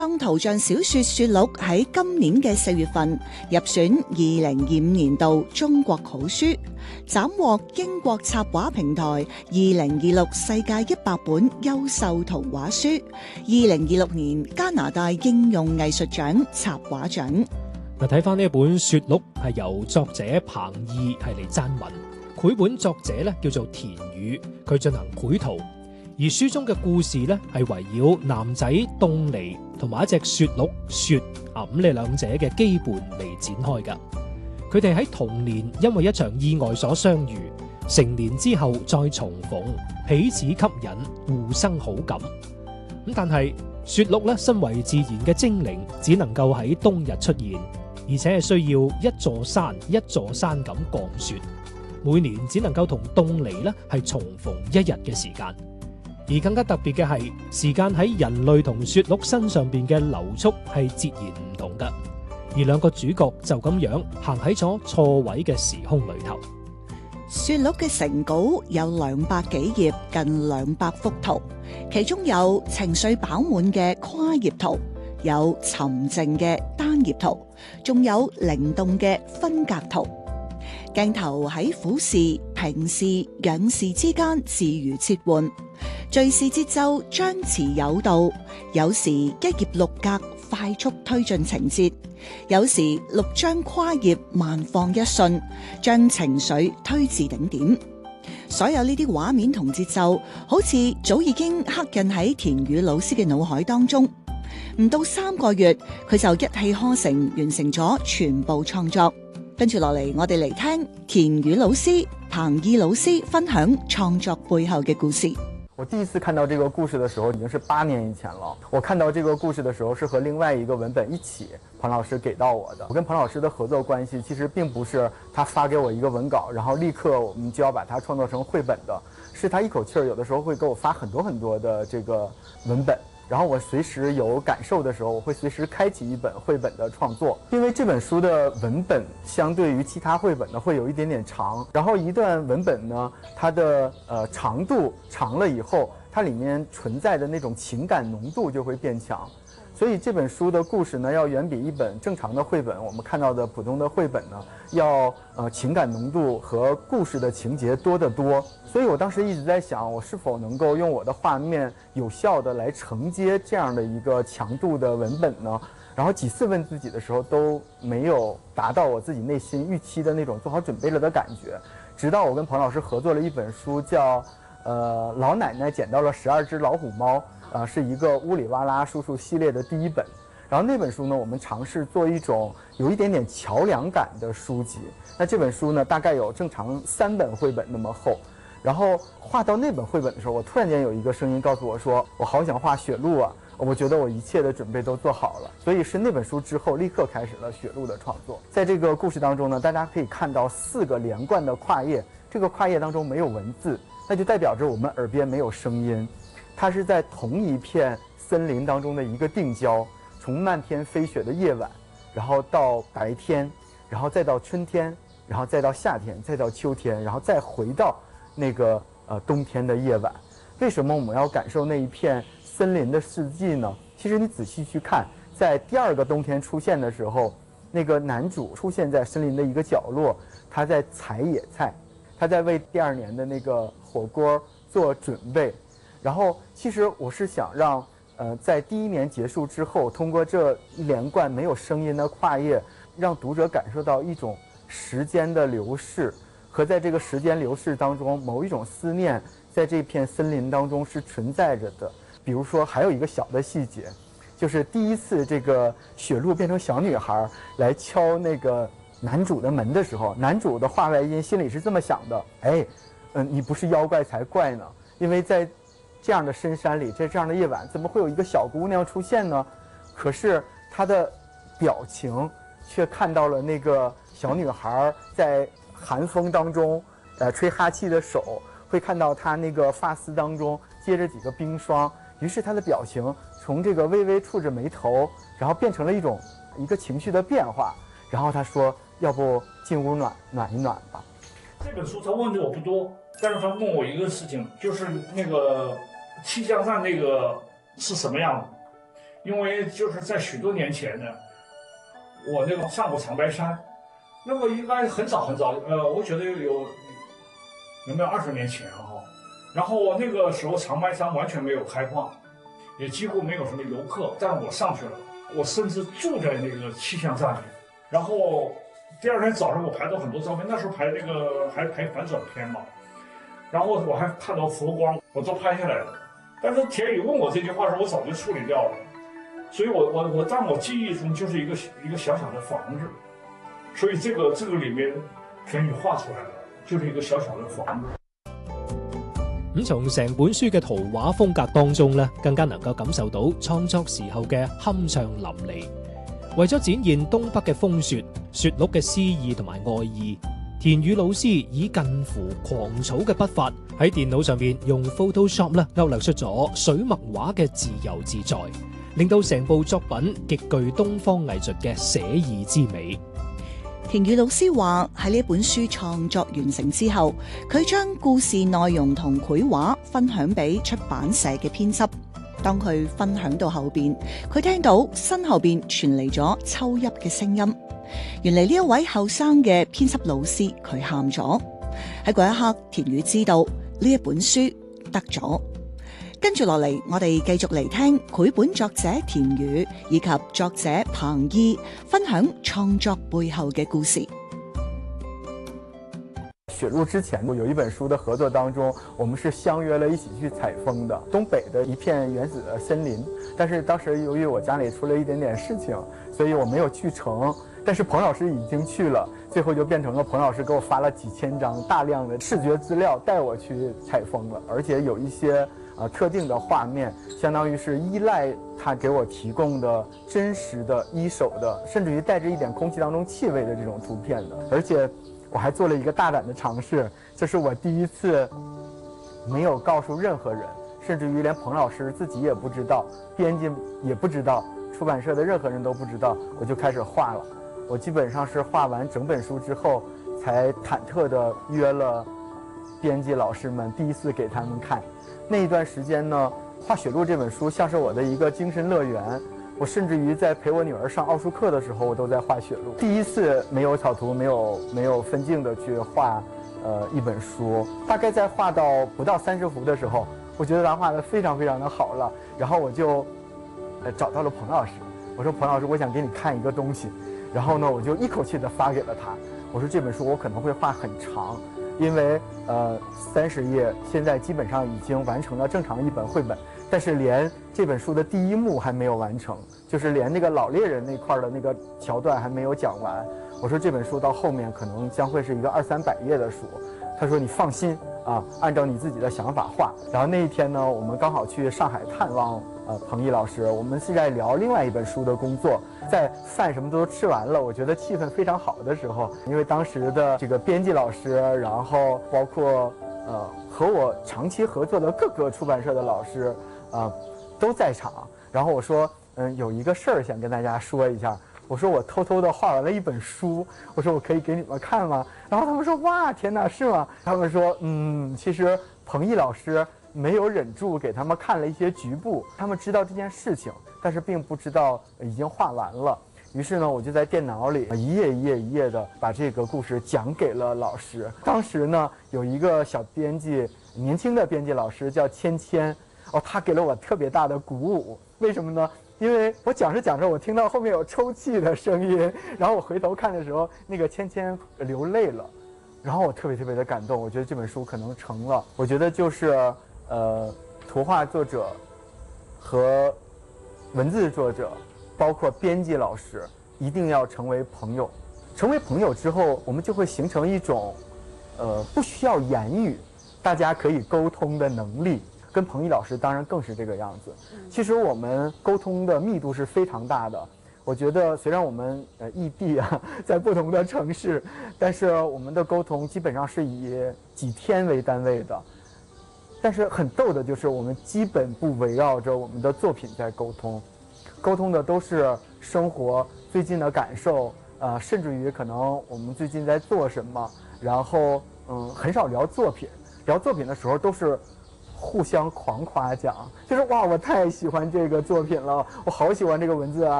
當圖像小說《雪鹿》喺今年嘅4月份入選2025年度中國好書，斬獲英國插畫平台2026世界100本優秀圖畫書、2026年加拿大應用藝術獎插畫獎。 嗱，睇翻呢一本《雪鹿》係由作者彭懿係嚟撰文，繪本作者咧叫做田宇，佢進行繪圖。而書中嘅故事咧係圍繞男仔凍梨同埋一隻雪鹿雪揞呢兩者嘅羈絆嚟展開㗎。佢哋喺童年因為一場意外所相遇，成年之後再重逢，彼此吸引，互生好感。咁但係雪鹿咧身為自然嘅精靈，只能夠喺冬日出現，而且係需要一座山一座山咁降雪，每年只能夠同凍梨咧係重逢1日嘅時間。而更加特別嘅係，時間喺人類同雪鹿身上邊嘅流速係截然唔同㗎，而兩個主角就咁樣行喺咗錯位嘅時空裏頭。 雪鹿嘅成稿有200幾頁，近200幅圖，其中有情緒飽滿嘅跨頁圖，有沉靜嘅單頁圖，仲有靈動嘅分格圖。鏡頭喺俯視、平視、仰視之間自如切換，敘事節奏張弛有度，有時1頁6格快速推進情節，有時6張跨頁慢放一瞬，將情緒推至頂點。所有呢啲畫面同節奏，好似早已經刻印喺田宇老師嘅腦海當中。唔到3個月，佢就一氣呵成完成咗全部創作。跟住落嚟，我哋嚟聽田宇老師、彭懿老師分享創作背後嘅故事。 我第一次看到這個故事的時候已經是8年以前了。我看到這個故事的時候是和另外一個文本一起，彭老師給到我的。我跟彭老師的合作關係其實並不是他發給我一個文稿，然後立刻我們就要把它創作成繪本的，是他一口氣兒有的時候會給我發很多很多的這個文本，然後我隨時有感受的時候，我會隨時開啟一本繪本的創作。因為這本書的文本相對於其他繪本呢會有一點點長，然後一段文本呢它的長度長了以後，它裡面存在的那種情感濃度就會變強，所以這本書的故事呢要遠比一本正常的繪本，我們看到的普通的繪本呢要情感濃度和故事的情節多得多。所以我當時一直在想，我是否能夠用我的畫面有效的來承接這樣的一個強度的文本呢？然後幾次問自己的時候都沒有達到我自己內心預期的那種做好準備了的感覺。直到我跟彭老師合作了一本書叫老奶奶撿到了12隻老虎貓，是一個烏里哇啦叔叔系列的第一本。然後那本書呢，我們嘗試做一種有一點點橋梁感的書籍。那這本書呢，大概有正常3本繪本那麼厚。然後畫到那本繪本的時候，我突然間有一個聲音告訴我說，我好想畫雪鹿啊！我覺得我一切的準備都做好了。所以是那本書之後立刻開始了雪鹿的創作。在這個故事當中呢，大家可以看到4個連貫的跨頁，這個跨頁當中沒有文字，那就代表着我們耳邊沒有聲音。它是在同一片森林當中的一個定焦，從漫天飛雪的夜晚，然後到白天，然後再到春天，然後再到夏天，再到秋天，然後再回到那個冬天的夜晚。為什麼我們要感受那一片森林的四季呢？其實你仔細去看，在第2個冬天出現的時候，那個男主出現在森林的一個角落，他在採野菜，他在為第2年的那個火鍋做準備。然後其實我是想讓在第1年結束之後，通過這一連貫沒有聲音的跨頁，讓讀者感受到一種時間的流逝，和在這個時間流逝當中某一種思念在這片森林當中是存在着的。比如說還有一個小的細節，就是第一次這個雪鹿變成小女孩來敲那個男主的門的時候，男主的話外音心裡是這麼想的，哎，你不是妖怪才怪呢，因為在這樣的深山裡，在這樣的夜晚，怎麼會有一個小姑娘出現呢？可是她的表情卻看到了那個小女孩在寒風當中吹哈氣的手，會看到她那個髮絲當中接着幾個冰霜，於是她的表情從這個微微觸着眉頭，然後變成了一個情緒的變化。然後她說，要不進屋暖一暖吧。 這本書他問的我不多，但是他問我一個事情，就是那個氣象上那個是什麼樣的。 因为就是在许多年前呢，我那个上过长白山，那个应该很早很早，我觉得有没有20年前哈。然后那个时候长白山完全没有开放，也几乎没有什么游客，但我上去了，我甚至住在那个气象站里。然后第二天早上我拍到很多照片，那时候拍那个还拍反转片嘛，然后我还看到佛光，我都拍下来了。但是田宇问我这句话的时候，我早就处理掉了。所以我在我记忆中就是一个小小的房子，所以这个里面田宇画出来了，就是一个小小的房子。 咁從成本書嘅圖畫風格當中咧，更加能夠感受到創作時候嘅酣暢淋漓。為咗展現東北嘅風雪、雪鹿嘅詩意同埋愛意，田宇老師以近乎狂草嘅筆法喺電腦上面用 Photoshop 咧勾勒出咗水墨畫嘅自由自在，令到成部作品極具東方藝術嘅寫意之美。 田宇老師話喺呢本書創作完成之後，佢將故事內容同繪畫分享俾出版社嘅編輯。當佢分享到後邊，佢聽到身後邊傳嚟咗抽泣嘅聲音。原嚟呢一位後生嘅編輯老師，佢喊咗。喺嗰一刻，田宇知道呢一本書得咗。跟住落嚟，我哋繼續嚟聽繪本作者田宇以及作者彭懿分享創作背後嘅故事。 雪鹿之前有一本书的合作当中，我们是相约了一起去采风的东北的一片原始的森林，但是当时由于我家里出了一点点事情，所以我没有去成。但是彭老师已经去了，最后就变成了彭老师给我发了几千张大量的视觉资料，带我去采风了，而且有一些特定的画面，相当于是依赖他给我提供的真实的一手的，甚至于带着一点空气当中气味的这种图片的。而且我还做了一个大胆的尝试，这是我第一次没有告诉任何人，甚至于连彭老师自己也不知道，编辑也不知道，出版社的任何人都不知道，我就开始画了。我基本上是画完整本书之后，才忐忑地约了编辑老师们，第一次给他们看。那一段时间呢，画雪鹿这本书像是我的一个精神乐园。我甚至于在陪我女儿上奥数课的时候，我都在画雪鹿。第一次没有草图，没有分镜的去画一本书。大概在画到不到30幅的时候，我觉得他画得非常非常的好了。然后我就找到了彭老师，我说彭老师，我想给你看一个东西。然后呢，我就一口气的发给了他。我说这本书我可能会画很长，因为30页现在基本上已经完成了正常一本绘本，但是连这本书的第一幕还没有完成，就是连那个老猎人那块的那个桥段还没有讲完。我说这本书到后面可能将会是一个200-300页的书。他说你放心啊，按照你自己的想法画。然后那一天呢，我们刚好去上海探望彭懿老师，我们是在聊另外一本书的工作，在饭什么都吃完了，我觉得气氛非常好的时候，因为当时的这个编辑老师，然后包括和我长期合作的各个出版社的老师都在场。然后我说有一个事儿想跟大家说一下，我说我偷偷的画完了一本书，我说我可以给你们看吗？然后他们说哇天哪，是吗？他们说其实彭懿老师没有忍住给他们看了一些局部，他们知道这件事情，但是并不知道已经画完了。于是呢，我就在电脑里一页一页的把这个故事讲给了老师。当时呢，有一个小编辑，年轻的编辑老师叫芊芊，他给了我特别大的鼓舞。为什么呢？因为我讲着讲着，我听到后面有抽泣的声音，然后我回头看的时候，那个芊芊流泪了，然后我特别的感动。我觉得这本书可能成了。我觉得就是图画作者和文字作者，包括编辑老师，一定要成为朋友。成为朋友之后，我们就会形成一种不需要言语，大家可以沟通的能力。跟彭懿老师当然更是这个样子。其实我们沟通的密度是非常大的。我觉得虽然我们异地在不同的城市，但是我们的沟通基本上是以几天为单位的。但是很逗的就是我们基本不围绕着我们的作品在沟通，沟通的都是生活最近的感受，甚至于可能我们最近在做什么，然后很少聊作品。聊作品的时候都是互相狂夸奖，就是哇，我太喜欢这个作品了，我好喜欢这个文字啊。